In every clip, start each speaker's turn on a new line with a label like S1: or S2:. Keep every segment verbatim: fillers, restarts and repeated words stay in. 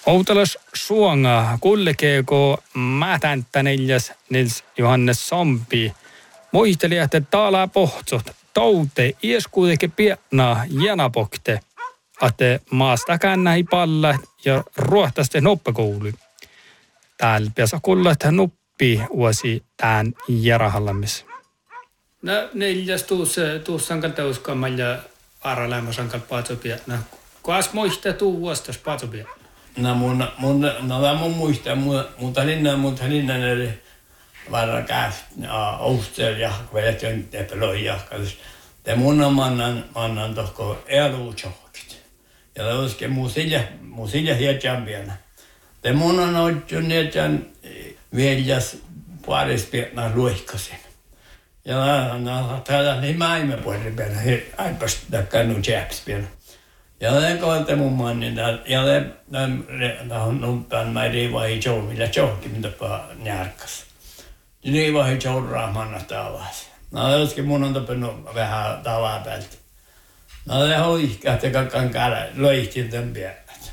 S1: Outelas suonga kulkeeko mätäntä neljäs Nils Johannes Sampi. Muisteli, että täällä pohtsot taute ieskuuteke pietna janapokte. Että maasta kännähi palla ja ruohtaste noppakoulu. Täällä piässä kuulla, että nuppi uusi tämän jarahallamis. No neljäs tuossa tuussankal teuskamalla ja aralämmösankal paatsopietna. Kuas muistaa tuu vuostas paatsopietna?
S2: No mun, mun, no mun muistaa, mun, mun talinnan, mun talinnan oli varra käft, Australian jahka, veletön tepeloi jahka. Ja mun on mannan, mannan tohko eluutsohkit. Ja se olisikin mun sillä, mun sillä hietjän pienä. Ja mun on oittu nietjän veljas paris pienä luikkasin. Ja no, täällä niin mäimme puolella pienä, aipas takkaan tjäps pienä. Ja det går inte mun mannin där. Ja det där hon numpan mig det var i jobb eller jobb inte på närkas. Det var i jobb ramana tavas. No det ska mun on tapannut vähän tavaa päältä. No det har ich att jag kan kalla loihtin den pienät.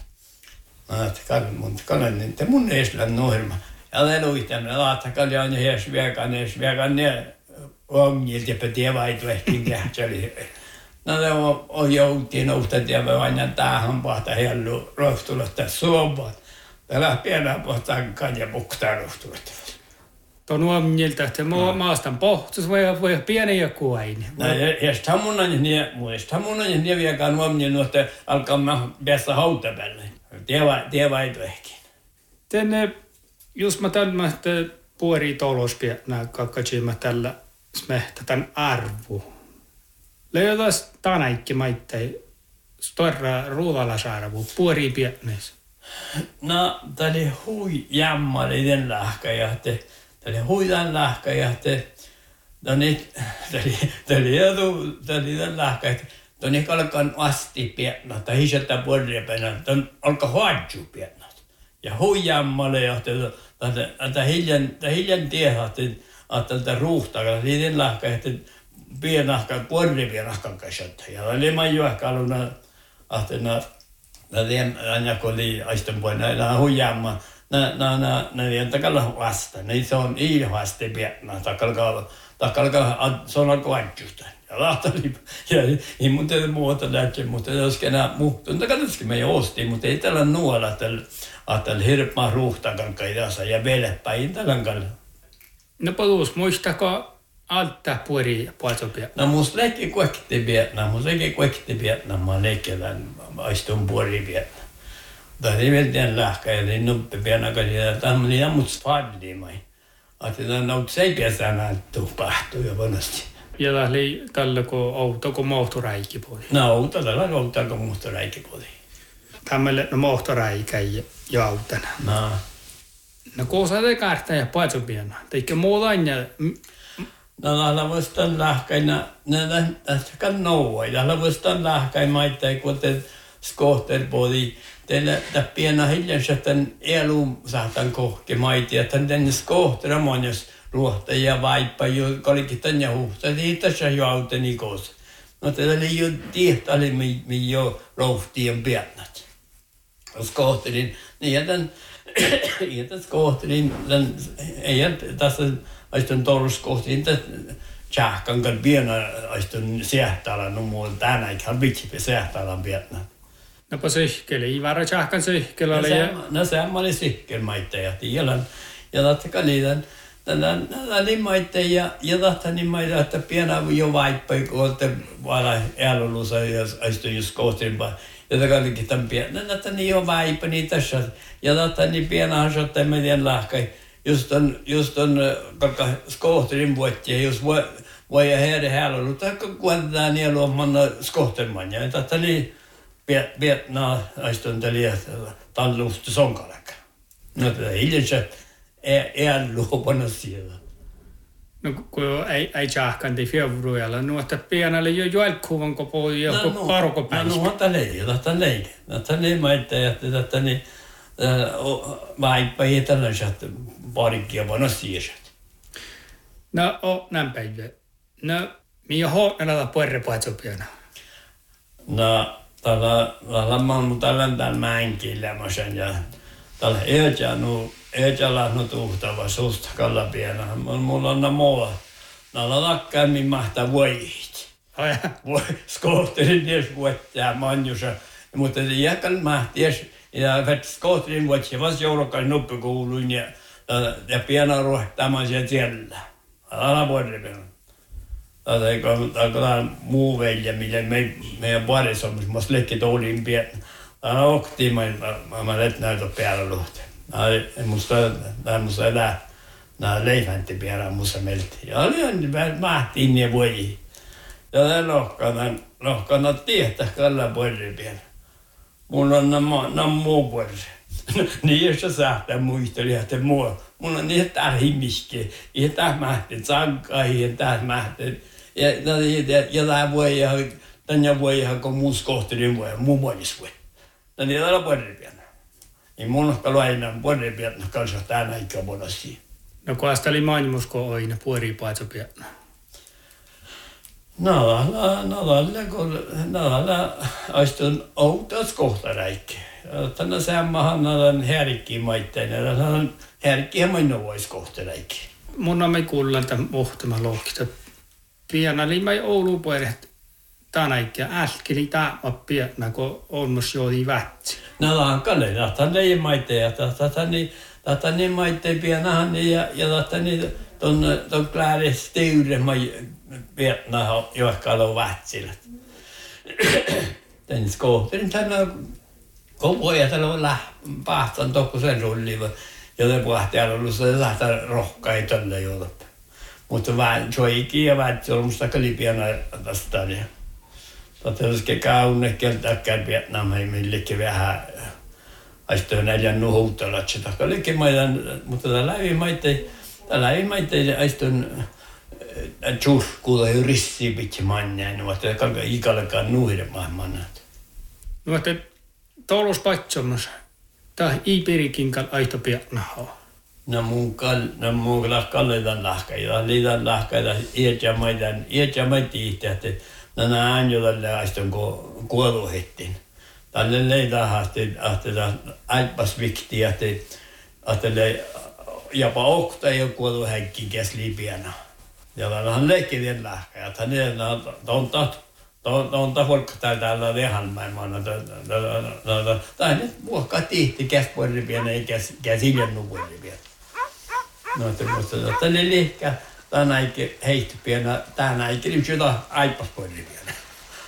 S2: No että kan mun kan inte mun eslan norma. Ja det loihtin men att kan jag ne här svägan ne svägan ne omgilti på det var inte verkligen käli. No det var, och jouttiin nousta ja aina tähän pahta hellu rohtuletta suopat. Täällä pienää pohtaan kanja muktaa rohtuletta.
S1: Tuon huomioilta, että maastan pohtus voi voi pieni ja kuaini.
S2: No ja sitä mun on niin, muista mun on niin vieläkään huomioon, että alkaa mä päästä hautapäälle. Tieva ei tuehkin.
S1: Tänne, jos mä tämän puori tolospia, nää kakkatsiima tällä smehtä tämän arvu. Löytäis tänäikki maittai storra ruudalasarvu puori pietneis.
S2: No, tää oli hui jämmari den lähkäjähte. Tää oli hui den lähkäjähte. Tää oli, tää oli joku, tää oli den lähkäjähte. Tää oli kalkan asti pietnä, tää hisettä puori pietnä. Tää alkaa huadju pietnä. Ja hui jämmari jahte. Tää hiljan, tää hiljan tiehahte, että tää ruuhtaa, tää oli den lähkäjähte. Pienahka, puoli pienahkan kanssa. Ja oli mä juohkaluna, että na, na tien aina kun oli aistun puolella, na huijaamaan, na, na, na, na tien takalla vasta. Niin se on ilhaasti pienah, takalkaa, takalkaa, se on alkoi adjusta. Ja lahtali, ja ei mun teille muuta lähtee, mutta joskin enää muuttuu. Takallisesti me jo ostiin, mutta ei tällä nuolla, että että hirppaa ruuhtakan kaidassa ja velepäin tällän kalla.
S1: No palus, muistako alta puori puolsopia?
S2: No musta leikki kuekti Vietnam, musta leikki kuekti Vietnam, mä leikkelän aistun puori Vietnam. Tämä ei välttämättä lähkä, ja niin nuppi pienäkäsi, ja tämä on niin ammut spadli mai. Että tämä on seipiässä näyttu pahtu jo vanhasti.
S1: Ja tämä oli tällä kun auto, kun moottoräikki puoli.
S2: No auto, tällä on auto, kun moottoräikki puoli.
S1: Tämmölle no moottoräikä ja autana.
S2: No.
S1: No kun sä te kartta ja puolsopiana, teikö muuta aina?
S2: No täällä voisi lähkäinä, tästä kann noua, täällä voisi lähkäin maittain, kun te skohterpodi, teillä tämä piena hiljaisesti tämän elun saatan kohke maiti, että tänne skohteramaan, jos ruohta ja vaippa, jo kolikin tänne huhta, siitä se jo auteni koos. No teillä oli jo tihtali, mi jo rouhtien piennat. Skohterin, niin ja tämän, ja tämän skohterin, ei tässä aistun torskohtiin, että tjahkan kan piena aistun sehtalan, no muuta tänä, eikä vitsi sehtalan piena.
S1: No pa sihkeli, ivara tjahkan sihkeli oli.
S2: No se oli sihkeli maitteja, ja tiedän. Ja tahti kalitan, tällä oli maitteja, ja tahti niin maitteja, että piena jo vaippai, kun olette vailla elulussa, ja aistun just kohtiin. Ja tämä kalikin tämän piena, että niin jo vaippa, niin tässä. Ja tahti niin piena hasoittaa meidän lahkai. Just on, just on, kakka skohterin vuottia, jos voi, voi heidän häällä, mutta kuitenkaan niillä on manna skohterman. Ja tätä oli Vietnaa, aistun täli, talluusta sonkalakka. No tätä hiljassa ei luopana siellä.
S1: No kun ei, ei tjahkan tei februarilla, no että pienelle jo juelkuvan kopo ja karukopäistä.
S2: No no, tätä leikki, tätä leikki. Tätä leikki maittaa, että tätä niin vaippa ei tällaiset parikkia vanha siirrät.
S1: No, o, näin päivä. No, minä olen näitä puolipuolsopiana.
S2: No, tällä, tällä mä oon tällä täällä mänkillä, mä sen, ja Tällä eetää nu eetää lähnä tuhtava susta kalla pienä. Mulla on mua. Nalla lakkaammin mahtaa voihit. Voi skohterin ties vuottaa manjusa. Mutta se jäkkäl mahties ja vet skohterin vuotsia vas joulukai nuppikouluun ja ja piena ruohtamaan siellä siellä. Ala vuoripena. Tätä ei ole muu velja, millä me, meidän parissa on, mutta leikki toulin pian. Tämä on oktiin, mä, mä, mä let näytä päällä luhteen. Musta tämä musta elää, nämä leifänti pian musta melti. Ja oli vähän mahtiin ja voi. Ja tämä lohkana, lohkana tietää kalla puolella pian. Mulla on nämä muu puolella. Niin jos sä sähtää muisteli, että mua. Mulla on niitä täällä himmiske. Ja tää mähtet, sankai ja tää mähtet. Ja, ja, ja tää voi ihan, tänne voi ihan kun muus kohtelin voi, muu muodis voi. Ja niitä on puolipienä. Niin mun on kalu aina puolipienä kanssa tää näikää monasti.
S1: No kun asta oli maailmusko oina puolipaitso pienä.
S2: Nalalla, nalalla, kun nalalla aistun outas kohta räikki. Tänä sämmähän on härkkiä maitteen, ja on härkkiä minä vois kohta räikki.
S1: Mun on me kuullelta muhtama lohkista. Piena liima ei Oulu puolet tänäikkiä äskeli täämä pienä, kun olmus joodi vätsi.
S2: Nallaan kalle, tahtan leijä maitteen, ja tahtan niin maitteen pienähän, ja tahtan niin ton klääris teyremä pienä, johka on vätsillä. Tän skohterin tänä Koko ajatella on lähpahtan tokko sen rulliva, joten puhtialla ollut se lähtää rohkaa ei tällä jolla. Mutta vähän se on ikiä vähän, se on musta kalipiana tästä. Tätä olisikin kaunne keltäkään Vietnam, ei meillekin vähän aistoon näljän nuhuuttalat sitä. Kalikin maitan, mutta tämä lävimaitte, tämä lävimaitte aistoon tjurkuulla jo rissiin pitsi mannään, mutta ikallekaan nuhiden maailmannat.
S1: No, että Toulus patsomus. Tää ei pirikinkal aito pianahaa.
S2: No mun kal, no mun kalletan lahkaita, liitan lahkaita, iät ja maitan, iät ja maiti että no nää anjotalle aiston kuoluhettin. Tälle leitä hahti, että aipas vikti, että että jopa okta ei ole kuoluhäkki käsli piana. Ja täällähän leikki vielä lahkaja, että ne on tahto. On ta folk täällä lehanmaailmana. Tämä on nyt muokkaa tihti käspuolipienä eikä käsiljannupuolipienä. No, että musta tänne lihkä, tämä on aika heittypienä, tämä on aika nyt jotain aipaspuolipienä.